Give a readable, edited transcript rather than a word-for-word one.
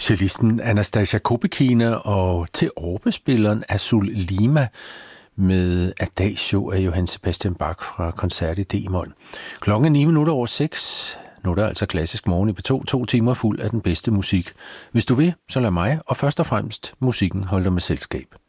Cellisten Anastasia Kopekina og til orbespilleren Azul Lima med Adagio af Johann Sebastian Bach fra koncert i D-mol. Klokken 6:09. Nu er der altså klassisk morgen i P2, 2 timer fuld af den bedste musik. Hvis du vil, så lad mig, og først og fremmest musikken holde dig med selskab.